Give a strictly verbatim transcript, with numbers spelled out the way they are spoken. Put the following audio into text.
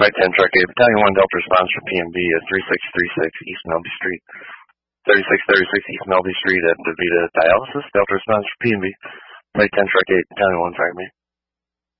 Right ten, Truck eight, Battalion one, Delta response for P M B at thirty-six thirty-six East Melby Street. thirty-six thirty-six East Melby Street at DaVita Dialysis, Delta response for P M B. Right ten, Truck eight, Battalion one, fire me.